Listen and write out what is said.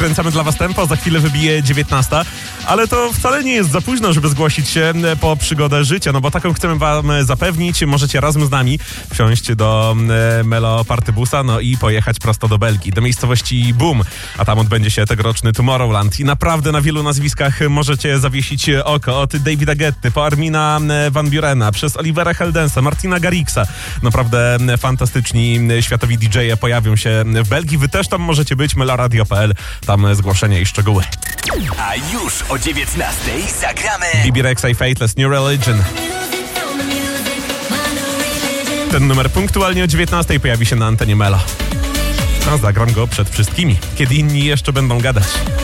Kręcamy dla was tempo, za chwilę wybije 19, ale to wcale nie jest za późno, żeby zgłosić się po przygodę życia, no bo taką chcemy wam zapewnić. Możecie razem z nami wsiąść do Melo Partybusa, no i pojechać prosto do Belgii, do miejscowości Boom, a tam odbędzie się tegoroczny Tomorrowland i naprawdę na wielu nazwiskach możecie zawiesić oko, od Davida Guetty, po Armina Van Burena, przez Olivera Heldensa, Martina Garriksa. Naprawdę fantastyczni światowi DJ-e pojawią się w Belgii. Wy też tam możecie być, meloradio.pl, tam zgłoszenia i szczegóły. A już o 19:00 zagramy BB Rexa i Fateless, New Religion. Ten numer punktualnie o 19:00 pojawi się na antenie Melo. A zagram go przed wszystkimi, kiedy inni jeszcze będą gadać.